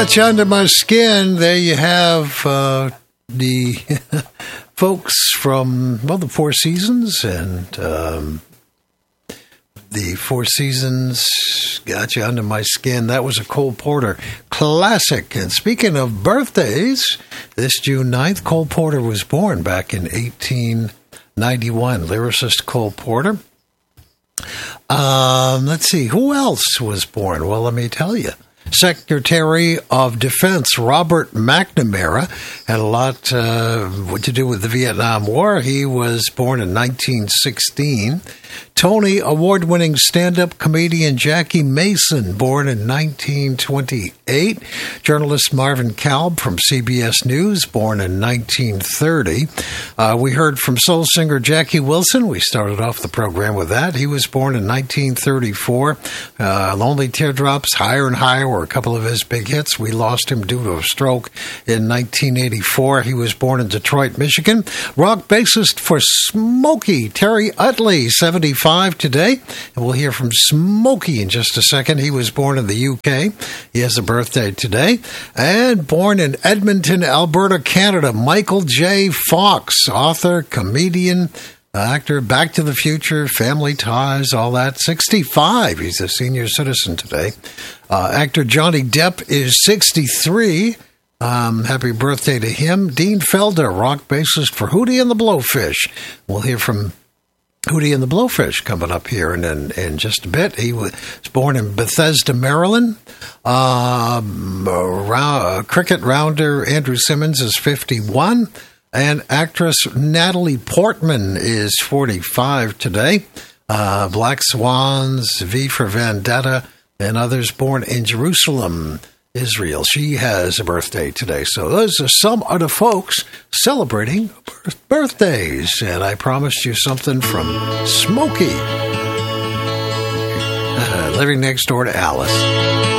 That's Under My Skin. There you have the folks from, the Four Seasons and the Four Seasons Got You Under My Skin. That was a Cole Porter classic. And speaking of birthdays, this June 9th, Cole Porter was born back in 1891. Lyricist Cole Porter. Let's see, who else was born? Well, let me tell you. Secretary of Defense Robert McNamara had a lot to do with the Vietnam War. He was born in 1916. Tony Award-winning stand-up comedian Jackie Mason, born in 1928. Journalist Marvin Kalb from CBS News, born in 1930. We heard from soul singer Jackie Wilson. We started off the program with that. He was born in 1934. Lonely Teardrops, Higher and Higher were a couple of his big hits. We lost him due to a stroke in 1984. He was born in Detroit, Michigan. Rock bassist for Smokey, Terry Utley, 75 today. And we'll hear from Smokey in just a second. He was born in the UK. He has a birthday today. And born in Edmonton, Alberta, Canada, Michael J. Fox, author, comedian, actor, Back to the Future, Family Ties, all that. 65. He's a senior citizen today. Actor Johnny Depp is 63. Happy birthday to him. Dean Felder, rock bassist for Hootie and the Blowfish. We'll hear from Hootie and the Blowfish coming up here in just a bit. He was born in Bethesda, Maryland. Cricket rounder Andrew Simmons is 51. And actress Natalie Portman is 45 today. Black Swans, V for Vendetta, and others born in Jerusalem, Israel. She has a birthday today. So those are some of the folks celebrating birthdays. And I promised you something from Smokey, living next door to Alice.